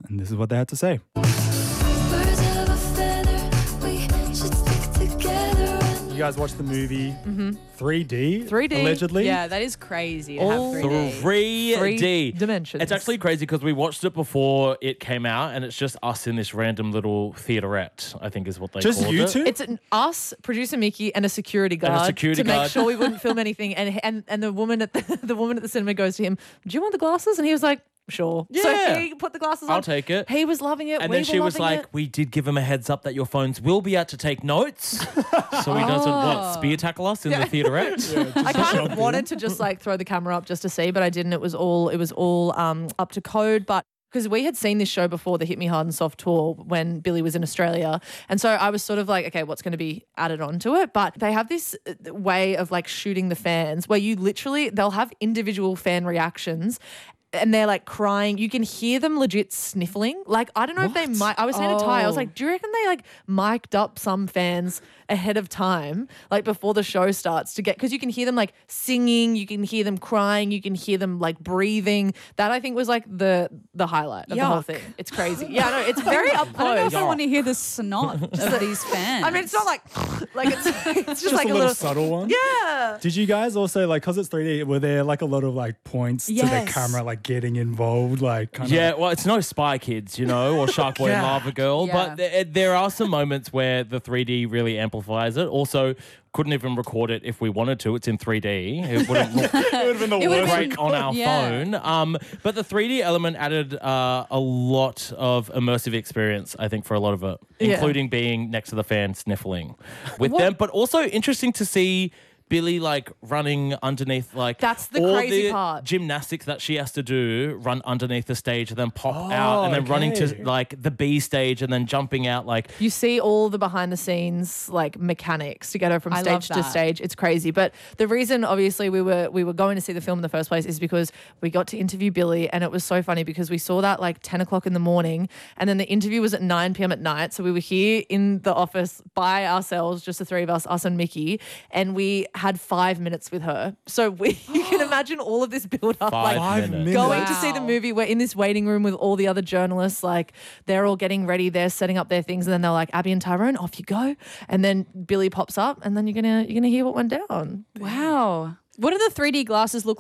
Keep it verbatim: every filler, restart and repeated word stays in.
And this is what they had to say. You guys watched the movie Mm-hmm. three D? three D. Allegedly? Yeah, that is crazy to All have three D. three D. Three dimensions. It's actually crazy because we watched it before it came out, and it's just us in this random little theaterette, I think is what they Just called you it. two? It's an, us, producer Mickey, and a security And a guard security to guard. make sure we wouldn't film anything. And and and the woman at the, the woman at the cinema goes to him, "Do you want the glasses?" And he was like, "Sure." Yeah. So he put the glasses on. I'll take it. He was loving it. And we then she were was loving like, it. we did give him a heads up that your phones will be out to take notes. So he doesn't, what, spear tackle us in the theaterette? I kind of wanted to just like throw the camera up just to see, but I didn't. It was all it was all um, up to code. But because we had seen this show before, the Hit Me Hard and Soft tour, when Billy was in Australia. And so I was sort of like, okay, what's going to be added onto it? But they have this uh, way of like shooting the fans where you literally, they'll have individual fan reactions and they're like crying. You can hear them legit sniffling. Like, I don't know if they might. I was saying to Ty, I was like, do you reckon they like mic'd up some fans ahead of time, like before the show starts to get, because you can hear them like singing, you can hear them crying, you can hear them like breathing. That I think was like the the highlight of the whole Yuck. thing. It's crazy. Yeah, no, it's very up I don't know close. if I want to hear the snot of these fans. I mean, it's not like, like it's, it's just, Just like a a little, little, subtle one? yeah. Did you guys also, like, because it's three D, were there like a lot of like points to Yes. the camera, like getting involved? Like, kind Yeah, of. well, it's no Spy Kids, you know, or Shark Boy and Yeah. Lava Girl, Yeah. but there, there are some moments where the three D really amplifies it. Also, couldn't even record it if we wanted to. It's in three D. It wouldn't look It would have been the It would've worst. been- great on our Yeah. phone. Um, but the three D element added uh, a lot of immersive experience, I think, for a lot of it, Yeah. including being next to the fan sniffling with them. But also interesting to see Billy like running underneath, like That's the all crazy the part. gymnastics that she has to do, run underneath the stage and then pop Oh, out and then running to okay. like the B stage and then jumping out like You see all the behind the scenes like mechanics to get her from I love stage to that. stage. It's crazy. But the reason obviously we were we were going to see the film in the first place is because we got to interview Billy, and it was so funny because we saw that like ten o'clock in the morning, and then the interview was at nine p.m. at night. So we were here in the office by ourselves, just the three of us, us and Mickey, and we had five minutes with her. So we you can imagine all of this build up Five like Five minutes. minutes. going to see the Wow. movie. We're in this waiting room with all the other journalists. Like they're all getting ready. They're setting up their things, and then they're like, Abby and Tyrone, off you go. And then Billy pops up, and then you're gonna you're gonna hear what went down. wow. What do the three D glasses look